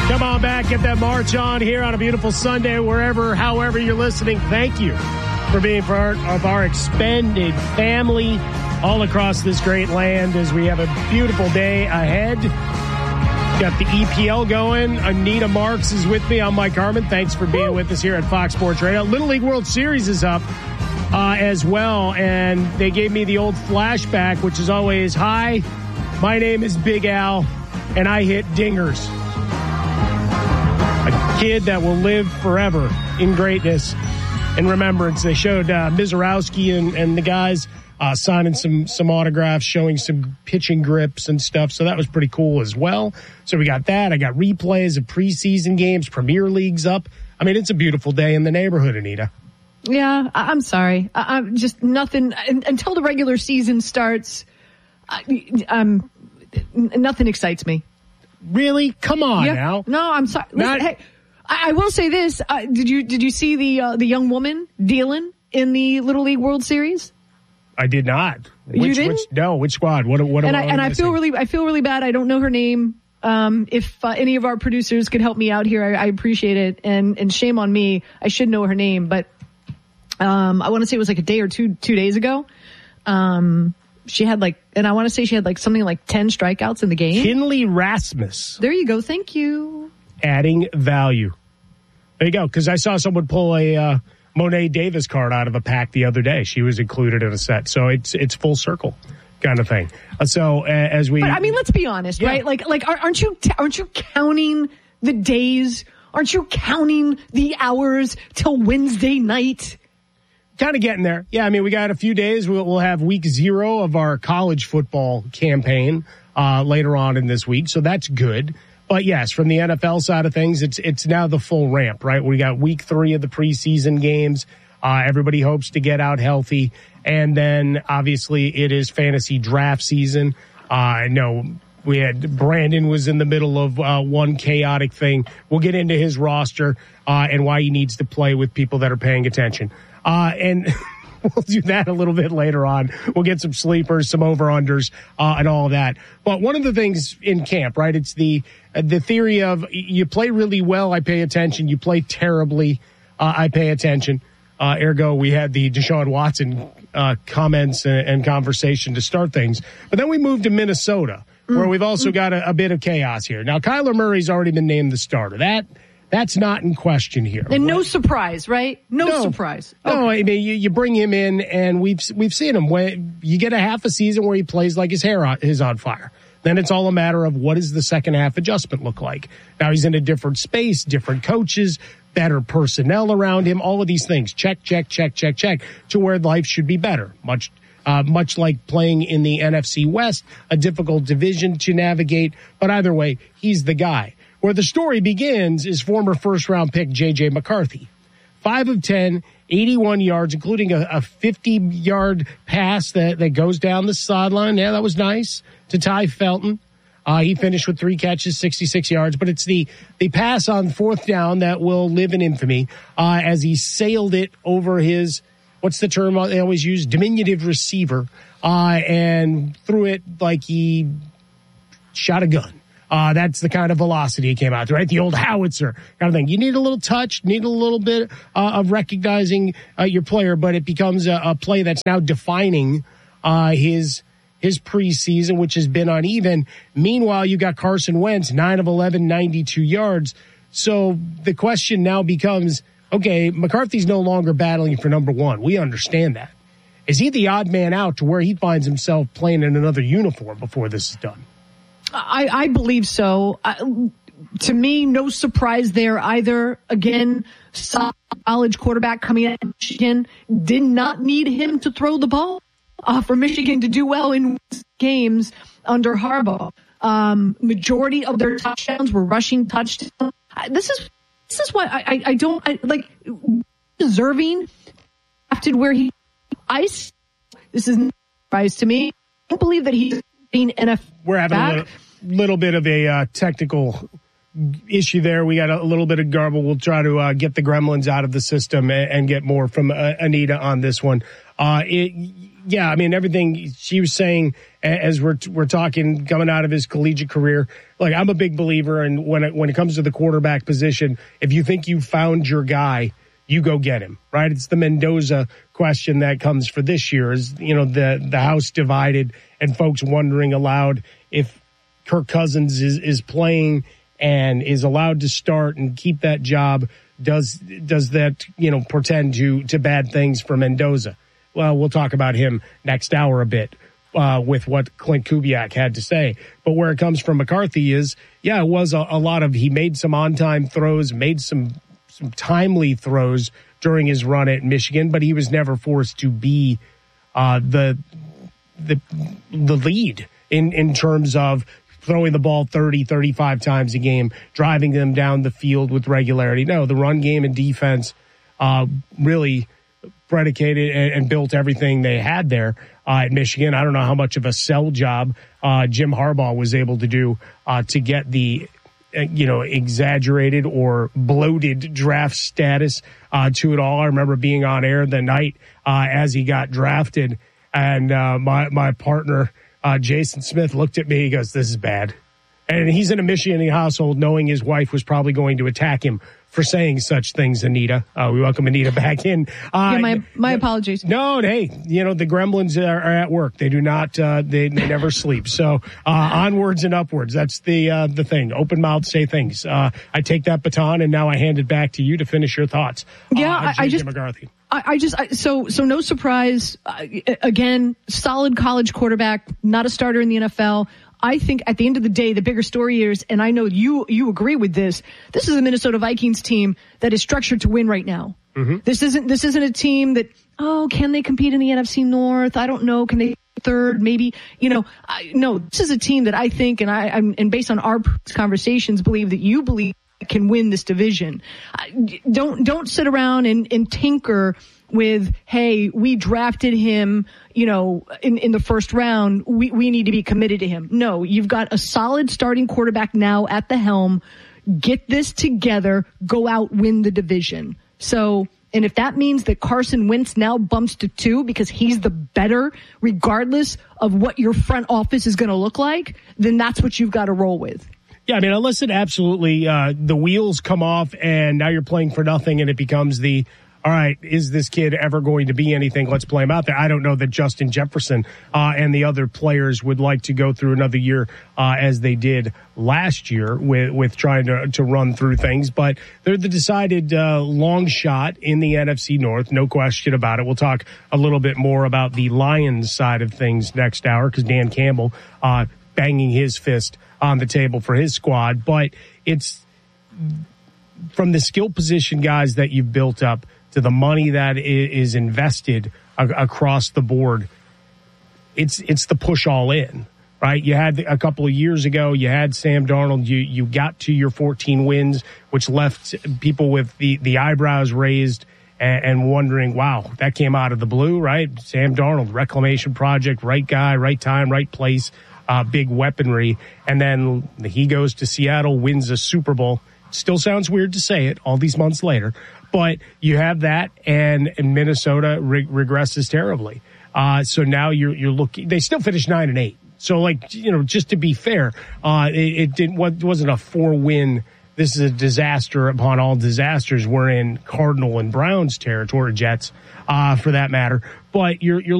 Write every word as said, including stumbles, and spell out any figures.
Come on back, get that march on here on a beautiful Sunday, wherever, however you're listening. Thank you for being part of our expanded family all across this great land as we have a beautiful day ahead. Got the E P L going. Anita Marks is with me. I'm Mike Harmon. Thanks for being with us here at Fox Sports Radio. Little League World Series is up uh, as well, and they gave me the old flashback, which is always, hi, my name is Big Al, and I hit dingers. A kid that will live forever in greatness and remembrance. They showed uh, Mizorowski and, and the guys uh, signing some some autographs, showing some pitching grips and stuff. So that was pretty cool as well. So we got that. I got replays of preseason games, Premier League's up. I mean, it's a beautiful day in the neighborhood, Anita. Yeah, I- I'm sorry. I- I'm just nothing until the regular season starts. I- um, nothing excites me. Really? Come on yeah. now. No, I'm sorry. Listen, Not- hey, I-, I will say this. Uh, did you did you see the uh, the young woman dealing in the Little League World Series? I did not. Which, You didn't? Which, no. Which squad? What? What? And what I and I missing? feel really I feel really bad. I don't know her name. Um, if uh, any of our producers could help me out here, I, I appreciate it. And and shame on me. I should know her name, but um, I want to say it was like a day or two two days ago. Um. She had like, and I want to say she had like something like ten strikeouts in the game. Kinley Rasmus. There you go. Thank you. Adding value. There you go. Because I saw someone pull a uh, Monet Davis card out of a pack the other day. She was included in a set. So it's it's full circle kind of thing. Uh, so uh, as we, but I mean, let's be honest, yeah. right? Like like aren't you aren't you counting the days? Aren't you counting the hours till Wednesday night? Kind of getting there. Yeah, I mean, we got a few days. We'll, we'll have week zero of our college football campaign uh, later on in this week, so that's good. But yes, from the N F L side of things, it's it's now the full ramp, right? We got week three of the preseason games. Uh, everybody hopes to get out healthy, and then obviously it is fantasy draft season. Uh, I know we had Brandon was in the middle of uh, one chaotic thing. We'll get into his roster uh, and why he needs to play with people that are paying attention. Uh, and we'll do that a little bit later on. We'll get some sleepers, some over-unders, uh, and all of that. But one of the things in camp, right, it's the uh, the theory of you play really well, I pay attention. You play terribly, uh, I pay attention. Uh, ergo, we had the Deshaun Watson uh, comments and, and conversation to start things. But then we moved to Minnesota, mm. where we've also mm. got a, a bit of chaos here. Now, Kyler Murray's already been named the starter. That That's not in question here. And no surprise, right? No, no surprise. Okay. No, I mean, you, you bring him in, and we've we've seen him. When you get a half a season where he plays like his hair on, is on fire. Then it's all a matter of what does the second half adjustment look like. Now he's in a different space, different coaches, better personnel around him, all of these things. Check, check, check, check, check, to where life should be better. Much Uh, much like playing in the N F C West, a difficult division to navigate. But either way, he's the guy. Where the story begins is former first-round pick J J McCarthy. Five of ten, eighty-one yards, including a fifty-yard pass that, that goes down the sideline. Yeah, that was nice to Ty Felton. Uh, he finished with three catches, sixty-six yards. But it's the, the pass on fourth down that will live in infamy uh, as he sailed it over his, what's the term they always use, diminutive receiver, uh, and threw it like he shot a gun. Uh, that's the kind of velocity he came out to, right? The old howitzer kind of thing. You need a little touch, need a little bit uh, of recognizing uh, your player, but it becomes a, a play that's now defining uh, his his preseason, which has been uneven. Meanwhile, you got Carson Wentz, nine of eleven, ninety-two yards. So the question now becomes, okay, McCarthy's no longer battling for number one. We understand that. Is he the odd man out to where he finds himself playing in another uniform before this is done? I, I believe so. I, to me, no surprise there either. Again, solid college quarterback coming out of Michigan. Did not need him to throw the ball uh, for Michigan to do well in games under Harbaugh. Um, majority of their touchdowns were rushing touchdowns. This is this is what I, I, I don't I, like. Deserving after where he ice. This is no surprise to me. I don't believe that he's being N F L. We're having back. a little, little bit of a uh, technical issue there. We got a, a little bit of garble. We'll try to uh, get the gremlins out of the system and, and get more from uh, Anita on this one. Uh, it, yeah, I mean, everything she was saying as we're we're talking coming out of his collegiate career. Like, I'm a big believer in when it, when it comes to the quarterback position, if you think you found your guy, you go get him, right? It's the Mendoza question that comes for this year is, you know, the, the house divided and folks wondering aloud if Kirk Cousins is, is playing and is allowed to start and keep that job. Does, does that, you know, portend to, to bad things for Mendoza? Well, we'll talk about him next hour a bit uh, with what Clint Kubiak had to say. But where it comes from McCarthy is, yeah, it was a, a lot of, he made some on-time throws, made some some timely throws during his run at Michigan, but he was never forced to be uh, the the the lead in, in terms of throwing the ball thirty, thirty-five times a game, driving them down the field with regularity. No, the run game and defense uh, really predicated and, and built everything they had there uh, at Michigan. I don't know how much of a sell job uh, Jim Harbaugh was able to do uh, to get the you know, exaggerated or bloated draft status uh, to it all. I remember being on air the night uh, as he got drafted, and uh, my my partner, uh, Jason Smith, looked at me. He goes, "This is bad." And he's in a Michigan household, knowing his wife was probably going to attack him for saying such things, Anita. Uh, we welcome Anita back in. Uh, yeah, my my apologies. No, hey, you know, the gremlins are, are at work. They do not, uh, they, they never sleep. So uh, onwards and upwards. That's the uh, the thing. Open mouth, say things. Uh, I take that baton, and now I hand it back to you to finish your thoughts. Yeah, uh, I, I just, McCarthy. I, I just, I, so, so no surprise. Uh, again, solid college quarterback, not a starter in the N F L. I think at the end of the day, the bigger story is, and I know you you agree with this, this is a Minnesota Vikings team that is structured to win right now. Mm-hmm. This isn't this isn't a team that, oh, can they compete in the N F C North? I don't know. Can they third? Maybe, you know, I, no, this is a team that I think, and I, I'm, and based on our conversations, believe that you believe can win this division. I, don't don't sit around and, and tinker with, hey, we drafted him, you know, in, in the first round. We, we need to be committed to him. No, you've got a solid starting quarterback now at the helm. Get this together. Go out, win the division. So, and if that means that Carson Wentz now bumps to two because he's the better, regardless of what your front office is going to look like, then that's what you've got to roll with. Yeah, I mean, unless it absolutely, uh, the wheels come off and now you're playing for nothing and it becomes the, all right, is this kid ever going to be anything? Let's play him out there. I don't know that Justin Jefferson uh, and the other players would like to go through another year uh, as they did last year with, with trying to, to run through things. But they're the decided uh, long shot in the N F C North, no question about it. We'll talk a little bit more about the Lions side of things next hour because Dan Campbell uh, banging his fist on the table for his squad. But it's from the skill position guys that you've built up to the money that is invested across the board. It's it's the push all in, right? You had a couple of years ago, you had Sam Darnold. You you got to your fourteen wins, which left people with the, the eyebrows raised and, and wondering, wow, that came out of the blue, right? Sam Darnold, reclamation project, right guy, right time, right place, uh, big weaponry. And then he goes to Seattle, wins a Super Bowl. Still sounds weird to say it all these months later. But you have that, and, and Minnesota re- regresses terribly. Uh, so now you're you're looking. They still finished nine and eight. So, like, you know, just to be fair, uh, it, it didn't. What wasn't a four win. This is a disaster upon all disasters. We're in Cardinal and Browns territory, Jets, uh, for that matter. But you're you're.